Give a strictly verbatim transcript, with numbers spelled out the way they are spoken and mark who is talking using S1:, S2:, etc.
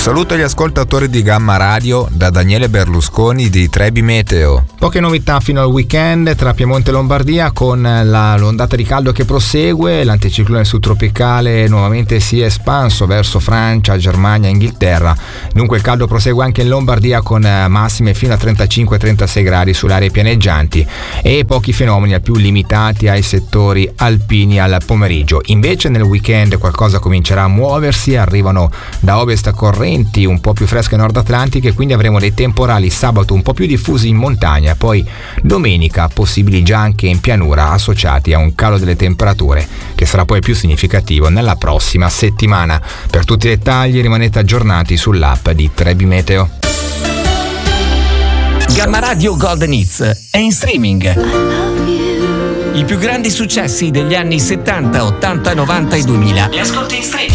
S1: saluto agli ascoltatori di Gamma Radio da Daniele Berlusconi di Trebi Meteo.
S2: Poche novità fino al weekend tra Piemonte e Lombardia, con la, l'ondata di caldo che prosegue. L'anticiclone subtropicale nuovamente si è espanso verso Francia, Germania e Inghilterra. Dunque il caldo prosegue anche in Lombardia, con massime fino a trentacinque trentasei gradi sulle aree pianeggianti e pochi fenomeni al più limitati ai settori alpini al pomeriggio. Invece nel weekend qualcosa comincerà a muoversi, arrivano da ovest correnti un po' più fresche nord atlantiche, quindi avremo dei temporali sabato un po' più diffusi in montagna, poi domenica possibili già anche in pianura, associati a un calo delle temperature che sarà poi più significativo nella prossima settimana. Per tutti i dettagli rimanete aggiornati sull'app di Trebi Meteo.
S3: Gamma Radio Golden Hits è in streaming. I più grandi successi degli anni settanta, ottanta, novanta e duemila li ascolti in streaming.